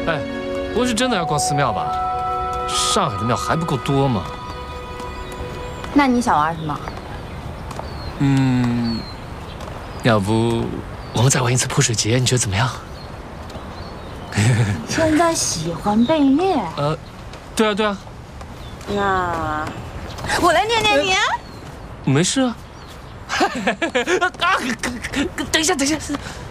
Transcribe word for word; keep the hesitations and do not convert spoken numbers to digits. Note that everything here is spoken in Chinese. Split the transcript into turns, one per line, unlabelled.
哎，不是真的要逛寺庙吧？上海的庙还不够多吗？
那你想玩什么？
嗯，要不我们再玩一次泼水节，你觉得怎么样？
现在喜欢被虐？
呃，对啊对啊。
那我来念念你。
没事啊。啊！等一下，等一下。